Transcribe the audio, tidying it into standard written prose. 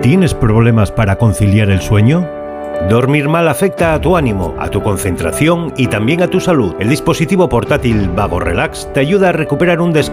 ¿Tienes problemas para conciliar el sueño? Dormir mal afecta a tu ánimo, a tu concentración y también a tu salud. El dispositivo portátil Vago Relax te ayuda a recuperar un descanso